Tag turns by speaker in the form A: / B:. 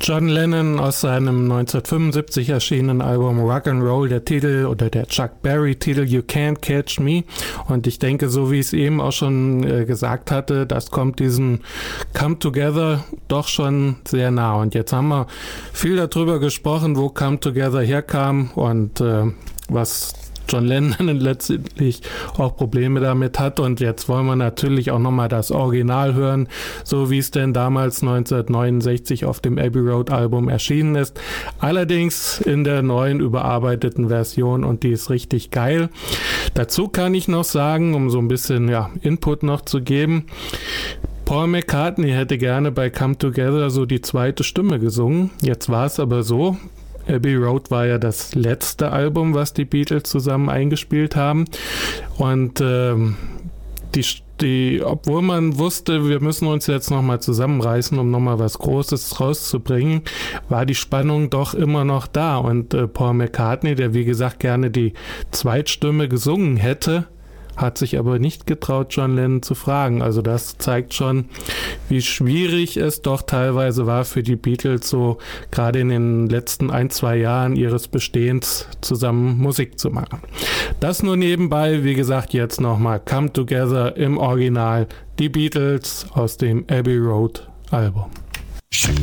A: John Lennon aus seinem 1975 erschienenen Album Rock'n'Roll, der Titel oder der Chuck Berry-Titel You Can't Catch Me. Und ich denke, so wie ich es eben auch schon gesagt hatte, das kommt diesem Come Together doch schon sehr nah. Und jetzt haben wir viel darüber gesprochen, wo Come Together herkam und was John Lennon letztlich auch Probleme damit hat. Und jetzt wollen wir natürlich auch nochmal das Original hören, so wie es denn damals 1969 auf dem Abbey Road Album erschienen ist. Allerdings in der neuen überarbeiteten Version und die ist richtig geil. Dazu kann ich noch sagen, um so ein bisschen Input noch zu geben, Paul McCartney hätte gerne bei Come Together so die zweite Stimme gesungen. Jetzt war es aber so, Abbey Road war ja das letzte Album, was die Beatles zusammen eingespielt haben. Und obwohl man wusste, wir müssen uns jetzt nochmal zusammenreißen, um nochmal was Großes rauszubringen, war die Spannung doch immer noch da. Und Paul McCartney, der wie gesagt gerne die Zweitstimme gesungen hätte, hat sich aber nicht getraut, John Lennon zu fragen. Also das zeigt schon, wie schwierig es doch teilweise war für die Beatles, so gerade in den letzten 1-2 Jahren ihres Bestehens zusammen Musik zu machen. Das nur nebenbei, wie gesagt, jetzt nochmal Come Together im Original, die Beatles aus dem Abbey Road Album.